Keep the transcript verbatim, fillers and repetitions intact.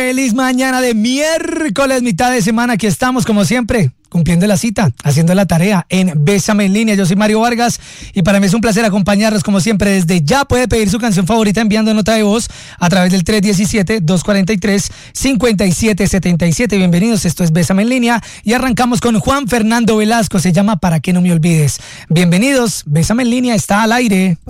Feliz mañana de miércoles, mitad de semana. Aquí estamos, como siempre, cumpliendo la cita, haciendo la tarea en Bésame en Línea. Yo soy Mario Vargas y para mí es un placer acompañarlos, como siempre. Desde ya puede pedir su canción favorita enviando nota de voz a través del tres uno siete, dos cuatro tres, cinco siete siete siete. Bienvenidos, esto es Bésame en Línea y arrancamos con Juan Fernando Velasco. Se llama Para que no me olvides. Bienvenidos, Bésame en Línea está al aire.